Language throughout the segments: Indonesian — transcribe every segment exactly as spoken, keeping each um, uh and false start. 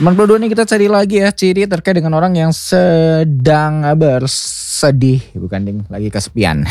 sembilan puluh dua nih kita cari lagi ya ciri terkait dengan orang yang sedang bersedih, bukan ding, lagi kesepian.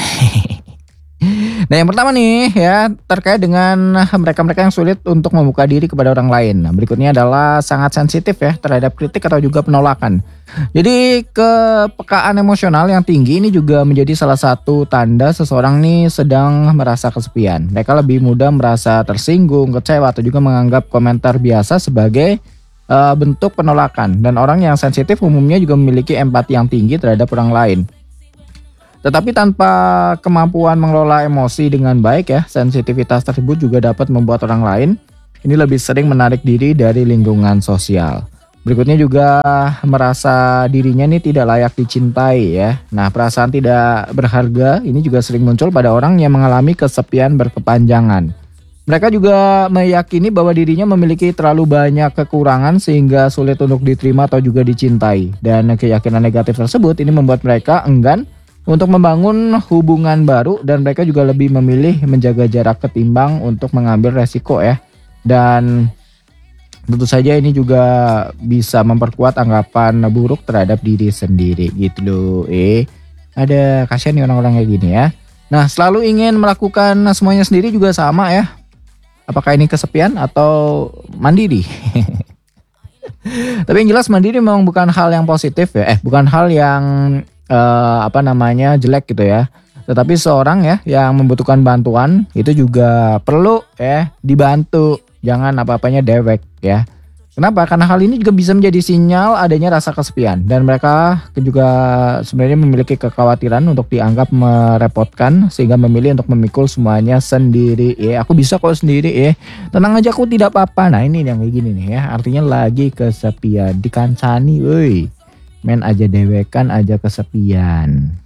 Nah yang pertama nih ya terkait dengan mereka-mereka yang sulit untuk membuka diri kepada orang lain. Nah, berikutnya adalah sangat sensitif ya terhadap kritik atau juga penolakan. Jadi kepekaan emosional yang tinggi ini juga menjadi salah satu tanda seseorang nih sedang merasa kesepian. Mereka lebih mudah merasa tersinggung, kecewa atau juga menganggap komentar biasa sebagai uh, bentuk penolakan. Dan orang yang sensitif umumnya juga memiliki empati yang tinggi terhadap orang lain. Tetapi tanpa kemampuan mengelola emosi dengan baik ya, sensitivitas tersebut juga dapat membuat orang lain ini lebih sering menarik diri dari lingkungan sosial. Berikutnya juga merasa dirinya ini tidak layak dicintai ya. Nah, perasaan tidak berharga ini juga sering muncul pada orang yang mengalami kesepian berkepanjangan. Mereka juga meyakini bahwa dirinya memiliki terlalu banyak kekurangan sehingga sulit untuk diterima atau juga dicintai. Dan keyakinan negatif tersebut ini membuat mereka enggan untuk membangun hubungan baru dan mereka juga lebih memilih menjaga jarak ketimbang untuk mengambil resiko ya. Dan tentu saja ini juga bisa memperkuat anggapan buruk terhadap diri sendiri gitu loh. Eh, ada kasihan nih orang-orang kayak gini ya. Nah, selalu ingin melakukan semuanya sendiri juga sama ya. Apakah ini kesepian atau mandiri? Tapi yang jelas mandiri memang bukan hal yang positif ya. Eh, bukan hal yang Uh, apa namanya jelek gitu ya. Tetapi seorang ya yang membutuhkan bantuan itu juga perlu ya dibantu. Jangan apa-apanya dewek ya. Kenapa? Karena hal ini juga bisa menjadi sinyal adanya rasa kesepian. Dan mereka juga sebenarnya memiliki kekhawatiran untuk dianggap merepotkan sehingga memilih untuk memikul semuanya sendiri. Ya, aku bisa kok sendiri ya. Tenang aja aku tidak apa-apa. Nah ini yang kayak gini nih ya. Artinya lagi kesepian. Dikancani woi. Men aja dewekan aja kesepian.